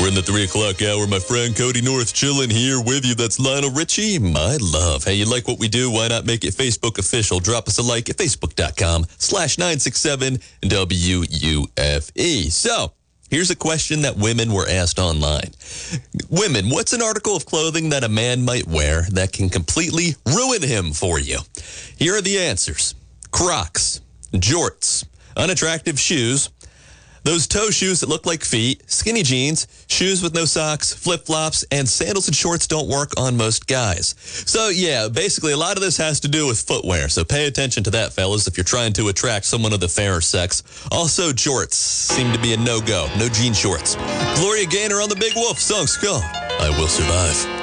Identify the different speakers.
Speaker 1: We're in the 3 o'clock hour. My friend Cody North chilling here with you. That's Lionel Richie, my love. Hey, you like what we do? Why not make it Facebook official? Drop us a like at facebook.com/967WUFE. So, here's a question that women were asked online. Women, what's an article of clothing that a man might wear that can completely ruin him for you? Here are the answers. Crocs, jorts, unattractive shoes, those toe shoes that look like feet, skinny jeans, shoes with no socks, flip-flops, and sandals and shorts don't work on most guys. So, yeah, basically a lot of this has to do with footwear. So pay attention to that, fellas, if you're trying to attract someone of the fairer sex. Also, jorts seem to be a no-go. No jean shorts. Gloria Gaynor on the Big Wolf. Song's called I Will Survive.